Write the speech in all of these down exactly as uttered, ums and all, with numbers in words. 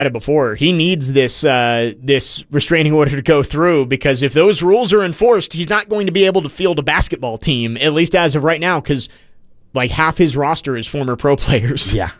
it before. He needs this uh, this restraining order to go through, because if those rules are enforced, he's not going to be able to field a basketball team, at least as of right now, because like half his roster is former pro players. Yeah.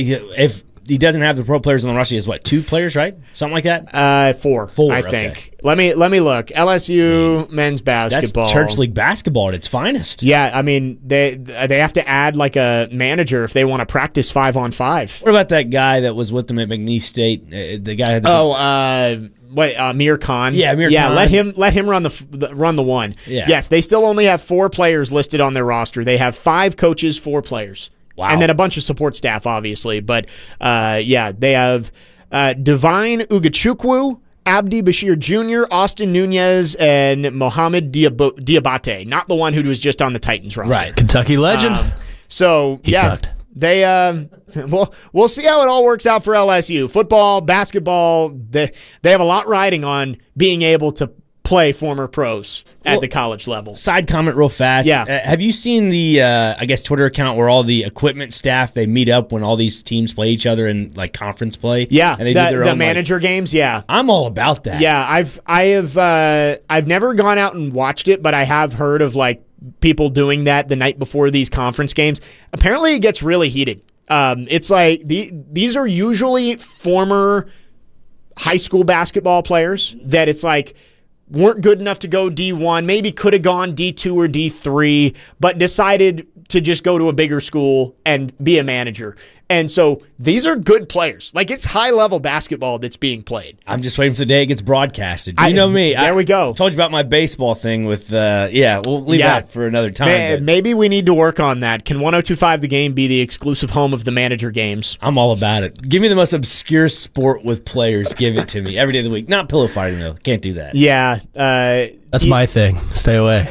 If he doesn't have the pro players on the roster, he has what, two players, right? Something like that? Uh, four. Four, I okay. think. Let me let me look. L S U I mean, men's basketball. That's church league basketball at its finest. Yeah, I mean they they have to add like a manager if they want to practice five on five. What about that guy that was with them at McNeese State? Uh, the guy. Had the oh, uh, wait, uh, Amir Khan. Yeah, Amir yeah, Khan. let him let him run the, the run the one. Yeah. Yes, they still only have four players listed on their roster. They have five coaches, four players. Wow. And then a bunch of support staff, obviously. But, uh, yeah, they have uh, Divine Ugachukwu, Abdi Bashir Junior, Austin Nunez, and Mohamed Diab- Diabate. Not the one who was just on the Titans roster. Right. Kentucky legend. Um, so, he yeah. Sucked. They, uh, well, we'll see how it all works out for L S U. Football, basketball, they, they have a lot riding on being able to play former pros at well, the college level. Side comment real fast. Yeah. Uh, have you seen the, uh, I guess, Twitter account where all the equipment staff, they meet up when all these teams play each other in, like, conference play? Yeah, and they the, do their the own, manager like, games, yeah. I'm all about that. Yeah, I've I have uh, I've never gone out and watched it, but I have heard of like people doing that the night before these conference games. Apparently, it gets really heated. Um, it's like the these are usually former high school basketball players that it's like weren't good enough to go D one, maybe could have gone D two or D three, but decided to just go to a bigger school and be a manager. And so these are good players. Like, it's high-level basketball that's being played. I'm just waiting for the day it gets broadcasted. You I, know me. There I we go. told you about my baseball thing with, uh, yeah, we'll leave Yeah. that for another time. May, but maybe we need to work on that. Can one oh two point five The Game be the exclusive home of the manager games? I'm all about it. Give me the most obscure sport with players. Give it to me every day of the week. Not pillow fighting, though. Can't do that. Yeah. Uh, That's e- my thing. Stay away.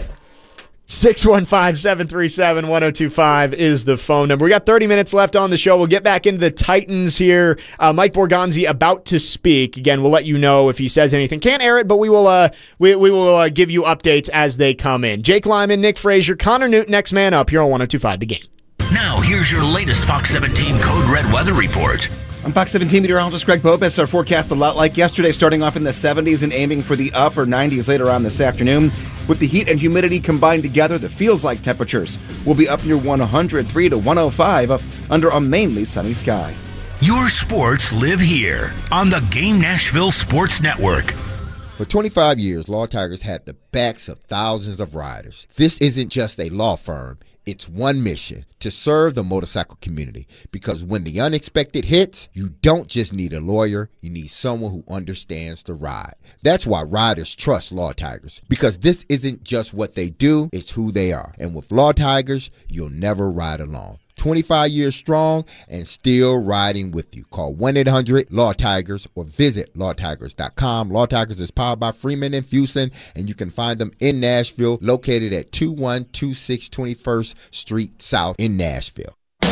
six one five, seven three seven, one oh two five is the phone number. We got thirty minutes left on the show. We'll get back into the Titans here. Uh, Mike Borgonzi about to speak. Again, we'll let you know if he says anything. Can't air it, but we will uh, we, we will uh, give you updates as they come in. Jake Lyman, Nick Frazier, Connor Newton, next man up here on one oh two point five The Game. Now, here's your latest Fox seventeen Code Red weather report. I'm Fox seventeen meteorologist Greg Bobis. Our forecast a lot like yesterday, starting off in the seventies and aiming for the upper nineties later on this afternoon. With the heat and humidity combined together, the feels-like temperatures will be up near one hundred three to one oh five uh, under a mainly sunny sky. Your sports live here on the Game Nashville Sports Network. For twenty-five years, Law Tigers had the backs of thousands of riders. This isn't just a law firm. It's one mission, to serve the motorcycle community. Because when the unexpected hits, you don't just need a lawyer, you need someone who understands the ride. That's why riders trust Law Tigers. Because this isn't just what they do, it's who they are. And with Law Tigers, you'll never ride alone. twenty-five years strong and still riding with you. Call one eight hundred law tigers or visit law tigers dot com. Law Tigers is powered by Freeman and Fuson, and you can find them in Nashville, located at two one two six twenty-first Street South in Nashville.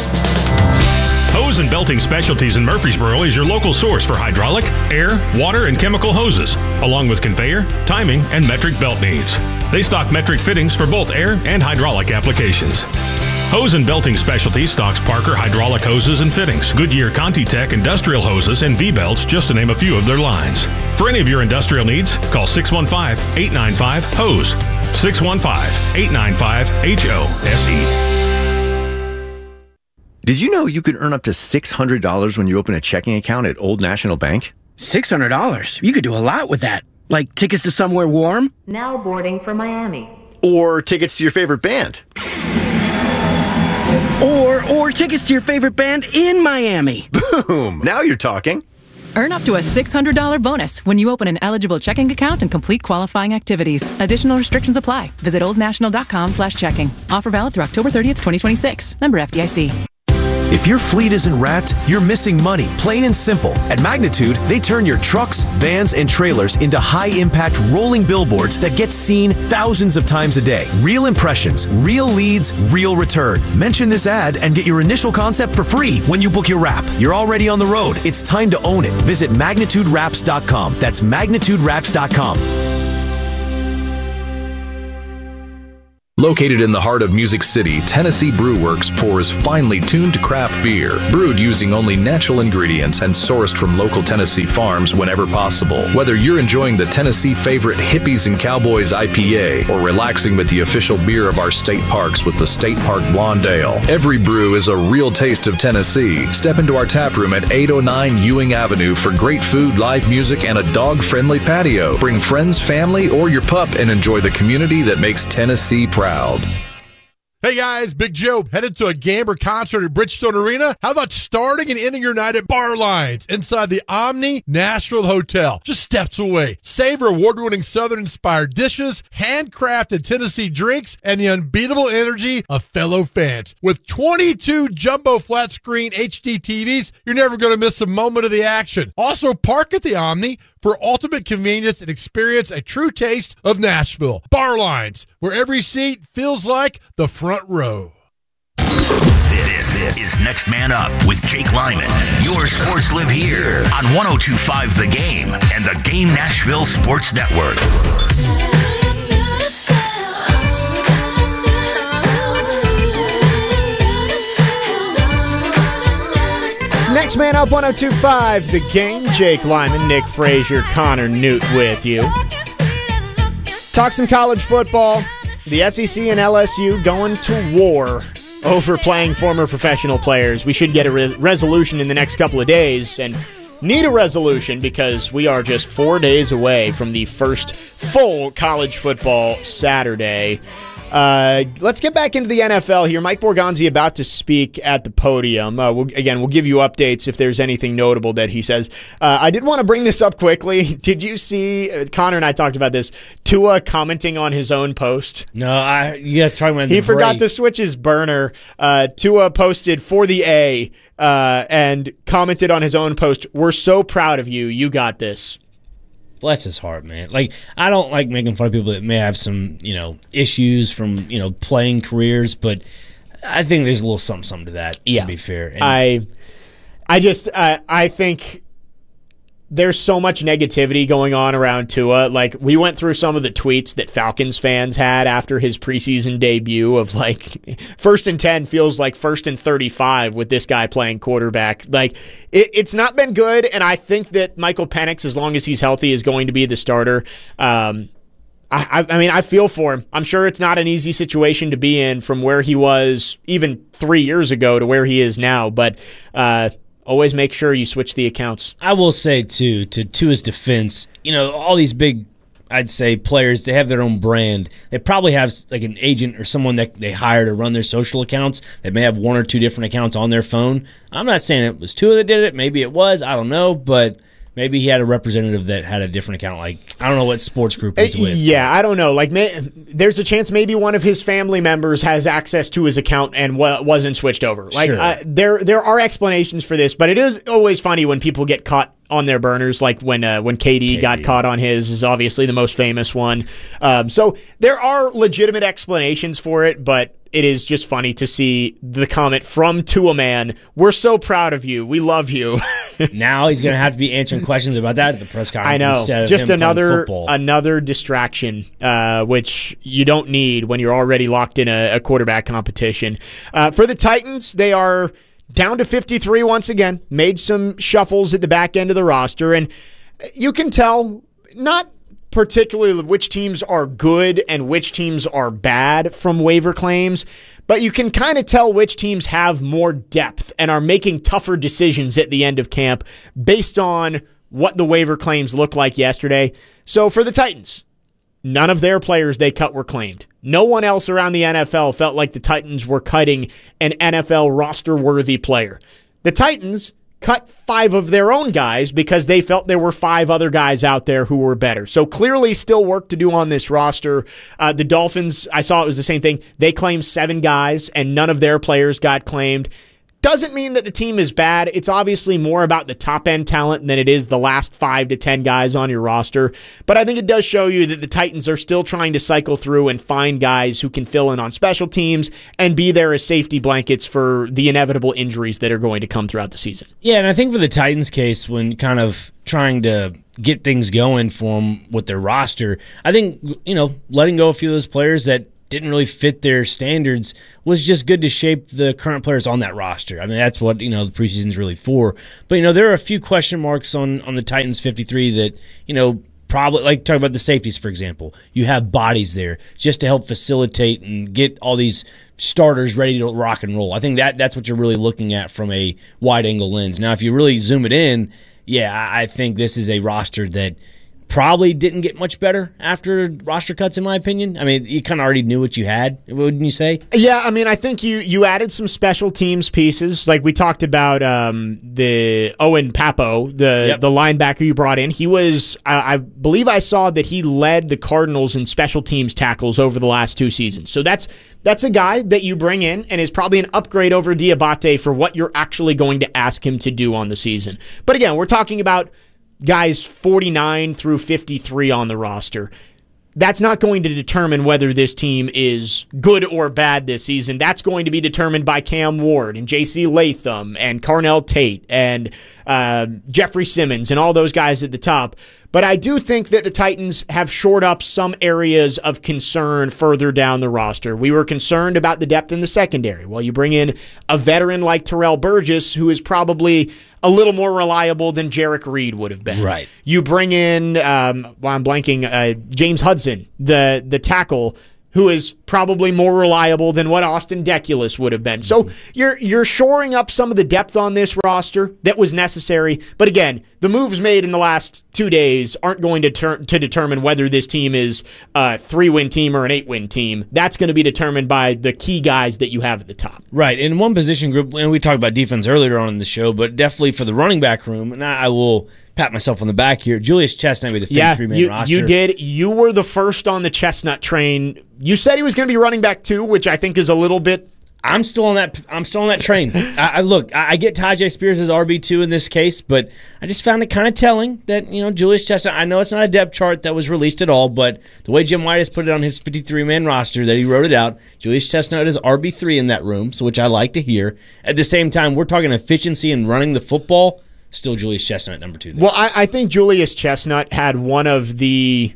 Hose and Belting Specialties in Murfreesboro is your local source for hydraulic, air, water, and chemical hoses, along with conveyor, timing, and metric belt needs. They stock metric fittings for both air and hydraulic applications. Hose and Belting Specialties stocks Parker hydraulic hoses and fittings, Goodyear ContiTech industrial hoses, and V-belts, just to name a few of their lines. For any of your industrial needs, call six one five, eight nine five, H O S E, six one five, eight nine five, H O S E. Did you know you could earn up to six hundred dollars when you open a checking account at Old National Bank? six hundred dollars? You could do a lot with that. Like tickets to somewhere warm? Now boarding for Miami. Or tickets to your favorite band? Or or tickets to your favorite band in Miami. Boom! Now you're talking. Earn up to a six hundred dollars bonus when you open an eligible checking account and complete qualifying activities. Additional restrictions apply. Visit oldnational.com slash checking. Offer valid through October thirtieth, twenty twenty-six. Member F D I C. If your fleet isn't wrapped, you're missing money, plain and simple. At Magnitude, they turn your trucks, vans, and trailers into high-impact rolling billboards that get seen thousands of times a day. Real impressions, real leads, real return. Mention this ad and get your initial concept for free when you book your wrap. You're already on the road. It's time to own it. Visit magnitude wraps dot com. That's magnitude wraps dot com. Located in the heart of Music City, Tennessee Brew Works pours finely tuned craft beer, brewed using only natural ingredients and sourced from local Tennessee farms whenever possible. Whether you're enjoying the Tennessee favorite Hippies and Cowboys I P A or relaxing with the official beer of our state parks with the State Park Blonde Ale, every brew is a real taste of Tennessee. Step into our tap room at eight oh nine Ewing Avenue for great food, live music, and a dog-friendly patio. Bring friends, family, or your pup and enjoy the community that makes Tennessee proud. Hey guys, Big Joe, headed to a game or concert at Bridgestone Arena? How about starting and ending your night at Bar Lines inside the Omni Nashville Hotel, just steps away? Savor award-winning Southern-inspired dishes, handcrafted Tennessee drinks, and the unbeatable energy of fellow fans. With twenty-two jumbo flat-screen H D T Vs, you're never going to miss a moment of the action. Also, park at the Omni for ultimate convenience and experience a true taste of Nashville. Bar Lines, where every seat feels like the front row. This, this is Next Man Up with Jake Lyman. Your sports live here on one oh two point five The Game and the Game Nashville Sports Network. Next Man Up, one oh two point five The Game. Jake Lyman, Nick Frazier, Connor Newt with you. Talk some college football. The S E C and L S U going to war over playing former professional players. We should get a re- resolution in the next couple of days, and need a resolution because we are just four days away from the first full college football Saturday. Uh, let's get back into the N F L here. Mike Borgonzi about to speak at the podium. Uh, we'll, again, we'll give you updates if there's anything notable that he says. Uh, I did want to bring this up quickly. Did you see, uh, Connor and I talked about this, Tua commenting on his own post? No, I. You guys talking about He the forgot break. to switch his burner. Uh, Tua posted for the A uh, and commented on his own post, "We're so proud of you. You got this." Bless his heart, man. Like, I don't like making fun of people that may have some, you know, issues from, you know, playing careers, but I think there's a little something, something to that, yeah. to be fair. And I I just, uh, I think there's so much negativity going on around Tua. Like, we went through some of the tweets that Falcons fans had after his preseason debut of, like, first and ten feels like first and thirty-five with this guy playing quarterback. Like, it, it's not been good, and I think that Michael Penix, as long as he's healthy, is going to be the starter. Um, I, I mean, I feel for him. I'm sure it's not an easy situation to be in from where he was even three years ago to where he is now, but uh always make sure you switch the accounts. I will say, too, to, to his defense, you know, all these big, I'd say, players, they have their own brand. They probably have, like, an agent or someone that they hire to run their social accounts. They may have one or two different accounts on their phone. I'm not saying it was Tua that did it. Maybe it was. I don't know. But maybe he had a representative that had a different account. Like, I don't know what sports group he's with. Yeah, I don't know. Like, may, there's a chance maybe one of his family members has access to his account and wa- wasn't switched over. Like, Sure. uh, there there are explanations for this, but it is always funny when people get caught on their burners, like when uh, when K D, K D got caught on his, is obviously the most famous one. Um, so there are legitimate explanations for it, but it is just funny to see the comment from Tua Man, "We're so proud of you. We love you." Now he's going to have to be answering questions about that at the press conference. I know. Instead of Just him playing another football. another distraction, uh, which you don't need when you're already locked in a, a quarterback competition. Uh, for the Titans, they are down to fifty-three once again. Made some shuffles at the back end of the roster, and you can tell not particularly which teams are good and which teams are bad from waiver claims, but you can kind of tell which teams have more depth and are making tougher decisions at the end of camp based on what the waiver claims looked like yesterday. So for the Titans, none of their players they cut were claimed. No one else around the N F L felt like the Titans were cutting an N F L roster-worthy player. The Titans cut five of their own guys because they felt there were five other guys out there who were better. So clearly still work to do on this roster. Uh, the Dolphins, I saw it was the same thing. They claimed seven guys, and none of their players got claimed. Doesn't mean that the team is bad. It's obviously more about the top-end talent than it is the last five to ten guys on your roster. But I think it does show you that the Titans are still trying to cycle through and find guys who can fill in on special teams and be there as safety blankets for the inevitable injuries that are going to come throughout the season. Yeah, and I think for the Titans case, when kind of trying to get things going for them with their roster, I think, you know, letting go a few of those players that didn't really fit their standards was just good to shape the current players on that roster. I mean, that's what, you know, the preseason's really for. But, you know, there are a few question marks on, on the Titans fifty-three that, you know, probably, like talking about the safeties, for example. You have bodies there just to help facilitate and get all these starters ready to rock and roll. I think that that's what you're really looking at from a wide-angle lens. Now, if you really zoom it in, yeah, I think this is a roster that probably didn't get much better after roster cuts, in my opinion. I mean, you kind of already knew what you had, wouldn't you say? Yeah, I mean, I think you you added some special teams pieces. Like we talked about um, the Owen Papo, the, yep. the linebacker you brought in. He was, I, I believe I saw that he led the Cardinals in special teams tackles over the last two seasons. So that's that's a guy that you bring in and is probably an upgrade over Diabate for what you're actually going to ask him to do on the season. But again, we're talking about guys forty-nine through fifty-three on the roster. That's not going to determine whether this team is good or bad this season. That's going to be determined by Cam Ward and J C Latham and Carnell Tate and uh, Jeffrey Simmons and all those guys at the top. But I do think that the Titans have shored up some areas of concern further down the roster. We were concerned about the depth in the secondary. Well, you bring in a veteran like Terrell Burgess, who is probably a little more reliable than Jarek Reed would have been. Right. You bring in, um, well, I'm blanking, uh, James Hudson, the the tackle, who is probably more reliable than what Austin Deculus would have been. So you're you're shoring up some of the depth on this roster that was necessary. But again, the moves made in the last two days aren't going to ter- to determine whether this team is a three-win team or an eight-win team. That's going to be determined by the key guys that you have at the top. Right. In one position group, and we talked about defense earlier on in the show, but definitely for the running back room, and I will pat myself on the back here. Julius Chestnut with the fifty-three man yeah, you, roster. you did. You were the first on the Chestnut train. You said he was going to be running back too, which I think is a little bit. I'm still on that. I'm still on that train. I, I look. I, I get Tyjae Spears as R B two in this case, but I just found it kind of telling that you know Julius Chestnut. I know it's not a depth chart that was released at all, but the way Jim White has put it on his fifty-three man roster, that he wrote it out. Julius Chestnut is R B three in that room, so which I like to hear. At the same time, we're talking efficiency and running the football. Still Julius Chestnut at number two. There. Well, I, I think Julius Chestnut had one of the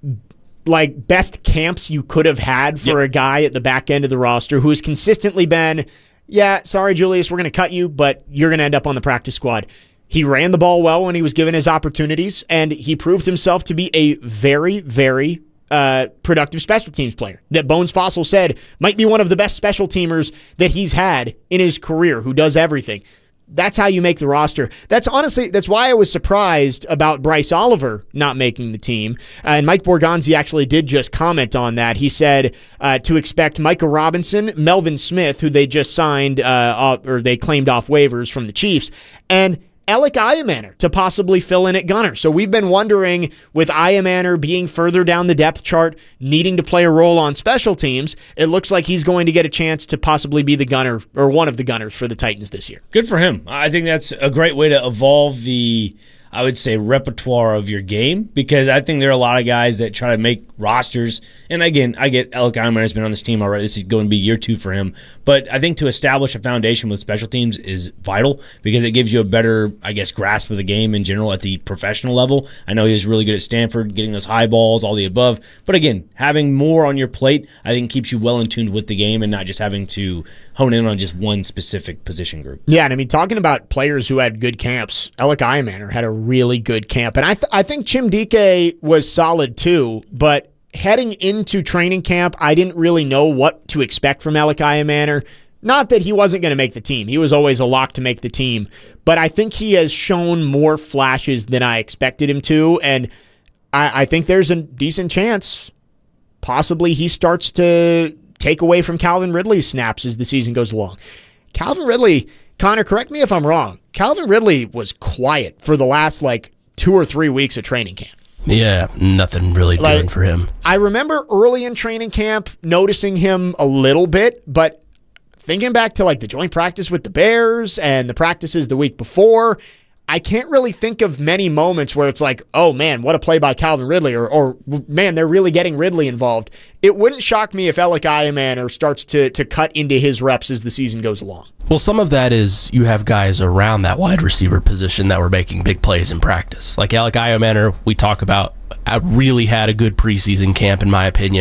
like best camps you could have had for yep. a guy at the back end of the roster who has consistently been, yeah, sorry, Julius, we're going to cut you, but you're going to end up on the practice squad. He ran the ball well when he was given his opportunities, and he proved himself to be a very, very uh, productive special teams player that Bones Fossil said might be one of the best special teamers that he's had in his career, who does everything. That's how you make the roster. That's honestly, that's why I was surprised about Bryce Oliver not making the team. Uh, and Mike Borgonzi actually did just comment on that. He said uh, to expect Micah Robinson, Melvin Smith, who they just signed, uh, or they claimed off waivers from the Chiefs, and Alec Iamaner to possibly fill in at gunner. So we've been wondering, with Iamaner being further down the depth chart, needing to play a role on special teams, it looks like he's going to get a chance to possibly be the gunner or one of the gunners for the Titans this year. Good for him. I think that's a great way to evolve the, I would say, repertoire of your game, because I think there are a lot of guys that try to make rosters. And again, I get Alec Iamaner has been on this team already. This is going to be year two for him. But I think to establish a foundation with special teams is vital, because it gives you a better, I guess, grasp of the game in general at the professional level. I know he was really good at Stanford, getting those high balls, all the above. But again, having more on your plate, I think keeps you well in tune with the game and not just having to hone in on just one specific position group. Yeah, and I mean, talking about players who had good camps, Alec Iamaner had a really good camp. And I th- I think Chimdike was solid too, but heading into training camp, I didn't really know what to expect from Alec Iamaner. Not that he wasn't going to make the team. He was always a lock to make the team. But I think he has shown more flashes than I expected him to, and I, I think there's a decent chance possibly he starts to take away from Calvin Ridley's snaps as the season goes along. Calvin Ridley, Connor, correct me if I'm wrong, Calvin Ridley was quiet for the last like two or three weeks of training camp. Yeah, nothing really like, doing for him. I remember early in training camp noticing him a little bit, but thinking back to like the joint practice with the Bears and the practices the week before, I can't really think of many moments where it's like, oh man, what a play by Calvin Ridley, or, or man, they're really getting Ridley involved. It wouldn't shock me if Alec Iamaner starts to to cut into his reps as the season goes along. Well, some of that is you have guys around that wide receiver position that were making big plays in practice. Like Alec Iamaner, we talk about, really had a good preseason camp, in my opinion.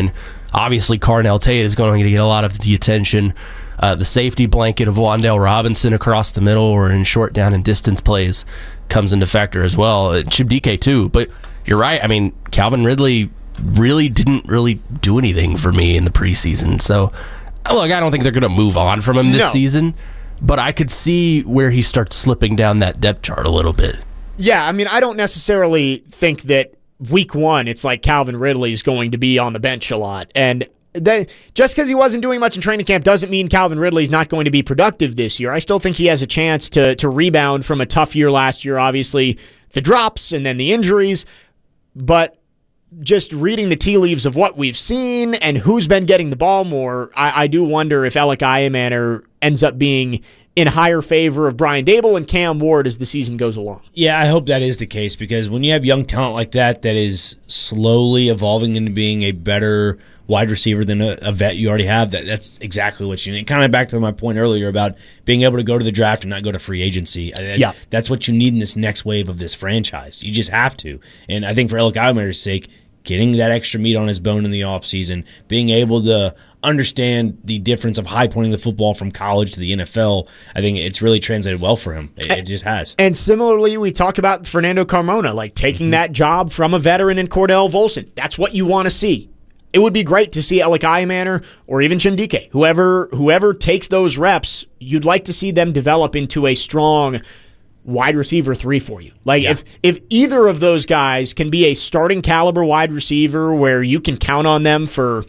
Obviously, Carnell Tate is going to get a lot of the attention. Uh, the safety blanket of Wandale Robinson across the middle or in short down and distance plays comes into factor as well. Uh, Chip D K too. But you're right. I mean, Calvin Ridley really didn't really do anything for me in the preseason. So, look, I don't think they're going to move on from him this No. season. But I could see where he starts slipping down that depth chart a little bit. Yeah, I mean, I don't necessarily think that week one, it's like Calvin Ridley is going to be on the bench a lot. And that, just because he wasn't doing much in training camp doesn't mean Calvin Ridley is not going to be productive this year. I still think he has a chance to to rebound from a tough year last year. Obviously, the drops and then the injuries. But just reading the tea leaves of what we've seen and who's been getting the ball more, I, I do wonder if Alec Iamaner ends up being in higher favor of Brian Dable and Cam Ward as the season goes along. Yeah, I hope that is the case, because when you have young talent like that that is slowly evolving into being a better wide receiver than a, a vet you already have, that that's exactly what you need. Kind of back to my point earlier about being able to go to the draft and not go to free agency. I, Yeah. That's what you need in this next wave of this franchise. You just have to. And I think for Alec Iamaner's sake, getting that extra meat on his bone in the offseason, being able to understand the difference of high pointing the football from college to the N F L, I think it's really translated well for him. It, it just has. And similarly, we talk about Fernando Carmona, like taking mm-hmm. that job from a veteran in Cordell Volson. That's what you want to see. It would be great to see Alec Iamaner or even Chindike. Whoever whoever takes those reps, you'd like to see them develop into a strong wide receiver three for you. Like yeah. if if either of those guys can be a starting caliber wide receiver where you can count on them for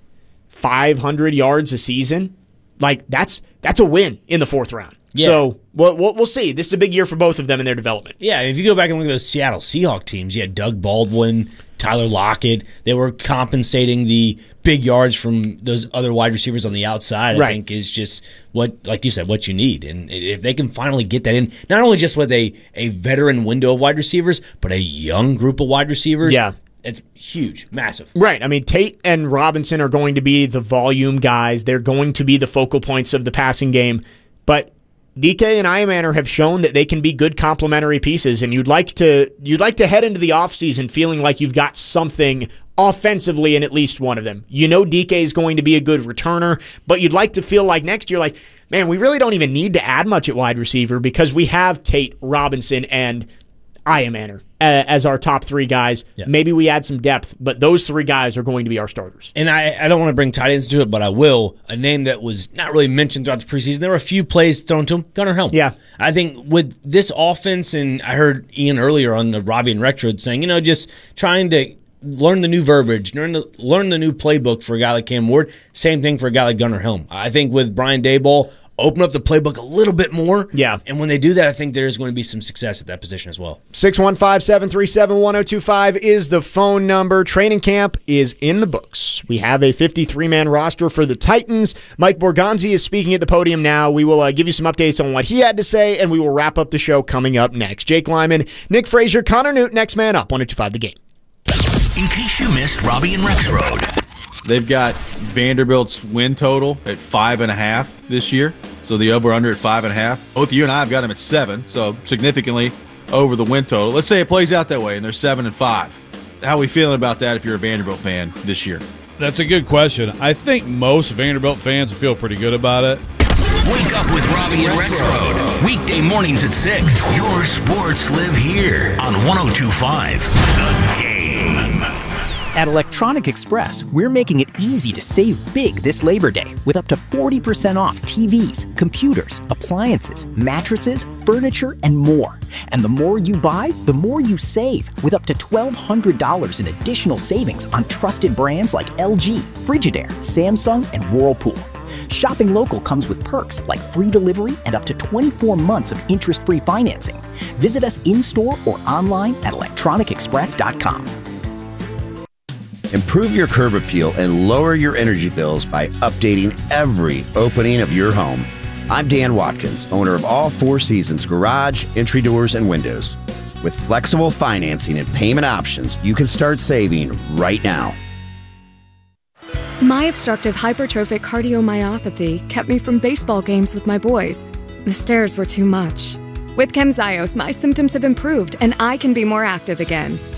five hundred yards a season, like that's that's a win in the fourth round. Yeah. So we'll, we'll we'll see. This is a big year for both of them in their development. Yeah, if you go back and look at those Seattle Seahawks teams, you had Doug Baldwin, Tyler Lockett. They were compensating the big yards from those other wide receivers on the outside. I right. think is just what, like you said, what you need. And if they can finally get that in, not only just with a, a veteran window of wide receivers, but a young group of wide receivers. Yeah. It's huge, massive. Right. I mean, Tate and Robinson are going to be the volume guys. They're going to be the focal points of the passing game. But D K and Iamaner have shown that they can be good complementary pieces, and you'd like to you'd like to head into the offseason feeling like you've got something offensively in at least one of them. You know D K is going to be a good returner, but you'd like to feel like next year, like, man, we really don't even need to add much at wide receiver because we have Tate, Robinson, and Iamaner as our top three guys. Yeah. Maybe we add some depth, but those three guys are going to be our starters. And I, I don't want to bring tight ends to it, but I will. A name that was not really mentioned throughout the preseason. There were a few plays thrown to him. Gunnar Helm. Yeah. I think with this offense, and I heard Ian earlier on the Robbie and Rexroad saying, you know, just trying to learn the new verbiage, learn the, learn the new playbook for a guy like Cam Ward. Same thing for a guy like Gunnar Helm. I think with Brian Daboll, open up the playbook a little bit more. Yeah. And when they do that, I think there's going to be some success at that position as well. six one five, seven three seven, one oh two five is the phone number. Training camp is in the books. We have a fifty-three man roster for the Titans. Mike Borgonzi is speaking at the podium now. We will uh, give you some updates on what he had to say, and we will wrap up the show coming up next. Jake Lyman, Nick Frazier, Connor Newt, next man up, one oh two five The Game. In case you missed Robbie and Rexroad. They've got Vanderbilt's win total at five and a half this year, so the over-under at five and a half. Both you and I have got them at seven, so significantly over the win total. Let's say it plays out that way, and they're seven and five. How are we feeling about that if you're a Vanderbilt fan this year? That's a good question. I think most Vanderbilt fans feel pretty good about it. Wake up with Robbie and Rexroad. Weekday mornings at six. Your sports live here on one oh two five The Game. At Electronic Express, we're making it easy to save big this Labor Day with up to forty percent off T Vs, computers, appliances, mattresses, furniture, and more. And the more you buy, the more you save with up to twelve hundred dollars in additional savings on trusted brands like L G, Frigidaire, Samsung, and Whirlpool. Shopping local comes with perks like free delivery and up to twenty-four months of interest-free financing. Visit us in-store or online at electronic express dot com. Improve your curb appeal and lower your energy bills by updating every opening of your home. I'm Dan Watkins, owner of All Four Seasons Garage, Entry Doors, and Windows. With flexible financing and payment options, you can start saving right now. My obstructive hypertrophic cardiomyopathy kept me from baseball games with my boys. The stairs were too much. With Camzyos, my symptoms have improved and I can be more active again.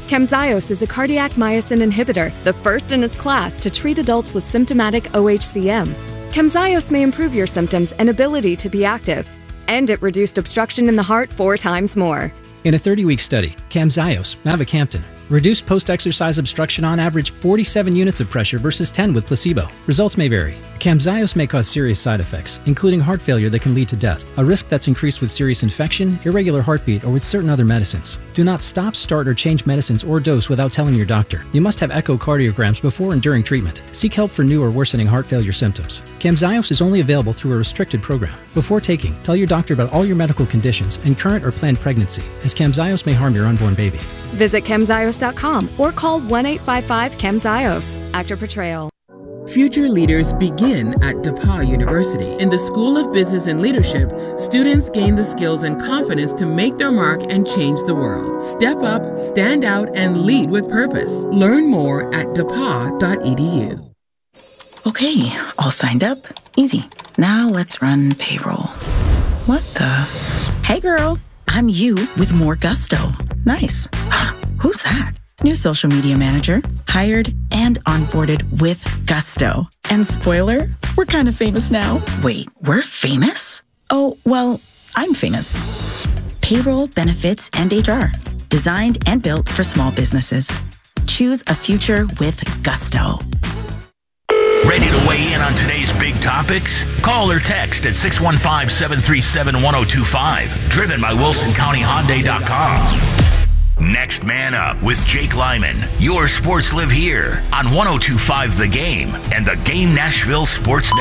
Camzyos is a cardiac myosin inhibitor, the first in its class to treat adults with symptomatic O H C M. Camzyos may improve your symptoms and ability to be active, and it reduced obstruction in the heart four times more. In a thirty-week study, Camzyos, mavacamten, reduced post-exercise obstruction on average forty-seven units of pressure versus ten with placebo. Results may vary. Camzyos may cause serious side effects, including heart failure that can lead to death, a risk that's increased with serious infection, irregular heartbeat, or with certain other medicines. Do not stop, start, or change medicines or dose without telling your doctor. You must have echocardiograms before and during treatment. Seek help for new or worsening heart failure symptoms. Camzyos is only available through a restricted program. Before taking, tell your doctor about all your medical conditions and current or planned pregnancy, as Camzyos may harm your unborn baby. Visit camzyos dot com or call one eight five five camzyos. Actor portrayal. Future leaders begin at DePauw University. In the School of Business and Leadership, students gain the skills and confidence to make their mark and change the world. Step up, stand out, and lead with purpose. Learn more at depaw dot e d u. Okay, all signed up. Easy. Now let's run payroll. What the? Hey girl, I'm you with more gusto. Nice. Who's that? New social media manager, hired and onboarded with gusto. And spoiler, we're kind of famous now. Wait, we're famous? Oh, well, I'm famous. Payroll, benefits, and H R. Designed and built for small businesses. Choose a future with gusto. Ready to weigh in on today's big topics? Call or text at six one five, seven three seven, one oh two five. Driven by Wilson County Hyundai dot com. Next Man Up with Jake Lyman. Your sports live here on one oh two point five The Game and the Game Nashville Sports Network.